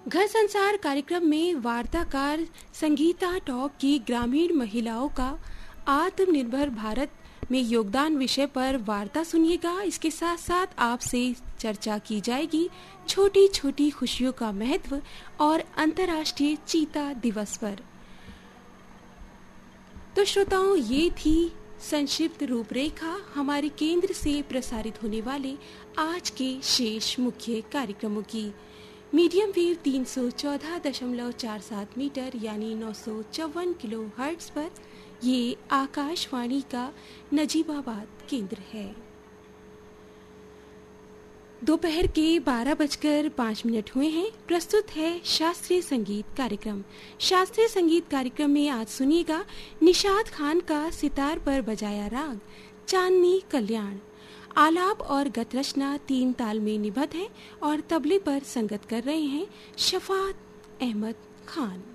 घर संसार कार्यक्रम में वार्ताकार संगीता टॉप की ग्रामीण महिलाओं का आत्मनिर्भर भारत में योगदान विषय पर वार्ता सुनिएगा। इसके साथ साथ आपसे चर्चा की जाएगी छोटी छोटी खुशियों का महत्व और अंतर्राष्ट्रीय चीता दिवस पर। तो श्रोताओं, ये थी संक्षिप्त रूपरेखा हमारे केंद्र से प्रसारित होने वाले आज के शेष मुख्य कार्यक्रमों की। मीडियम वेव 314.47 मीटर यानी 954 किलो हर्ट्ज पर ये आकाशवाणी का नजीबाबाद केंद्र है। दोपहर के 12:05 हुए हैं। प्रस्तुत है शास्त्रीय संगीत कार्यक्रम। शास्त्रीय संगीत कार्यक्रम में आज सुनिएगा निशात खान का सितार पर बजाया राग चांदनी कल्याण। आलाप और गतरचना 3 ताल में निबद्ध है और तबले पर संगत कर रहे हैं शफात अहमद खान।